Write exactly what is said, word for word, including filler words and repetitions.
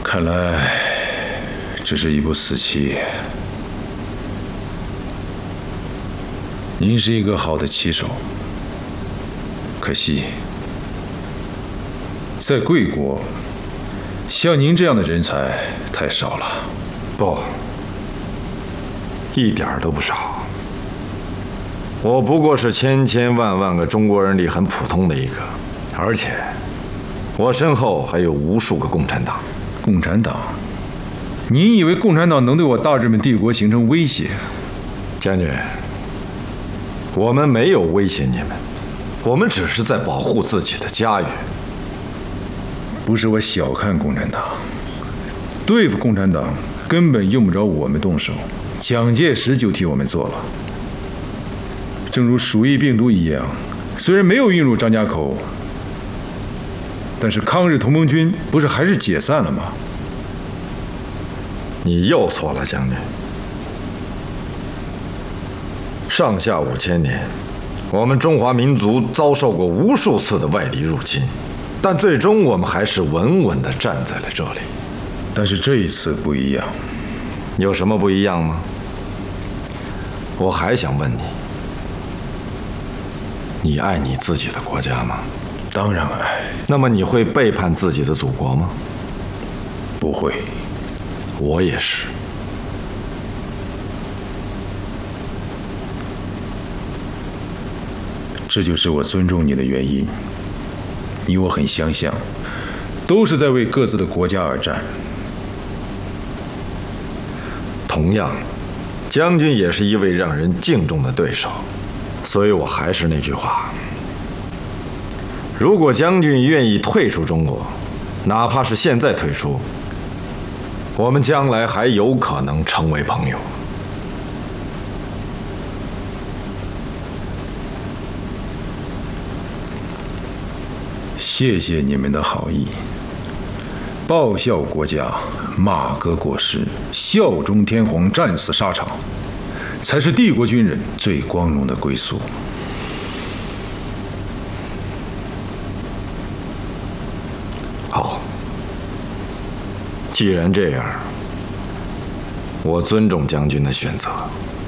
看来这是一步死棋。您是一个好的棋手，可惜在贵国，像您这样的人才太少了。 不，一点都不少。我不过是千千万万个中国人里很普通的一个，而且我身后还有无数个共产党。 共产党？您以为共产党能对我大日本帝国形成威胁？ 将军，我们没有威胁你们，我们只是在保护自己的家园。 不是我小看共产党，对付共产党根本用不着我们动手，蒋介石就替我们做了。正如鼠疫病毒一样，虽然没有运入张家口，但是抗日同盟军不是还是解散了吗？ 你又错了，将军。上下五千年，我们中华民族遭受过无数次的外敌入侵，但最终我们还是稳稳地站在了这里。 但是这一次不一样。 有什么不一样吗？我还想问你，你爱你自己的国家吗？ 当然爱。 那么你会背叛自己的祖国吗？ 不会。 我也是。 这就是我尊重你的原因。你我很相像，都是在为各自的国家而战。 同样，将军也是一位让人敬重的对手，所以我还是那句话，如果将军愿意退出中国，哪怕是现在退出，我们将来还有可能成为朋友。 谢谢你们的好意。报效国家，马革裹尸，效忠天皇，战死沙场，才是帝国军人最光荣的归宿。 好，既然这样，我尊重将军的选择。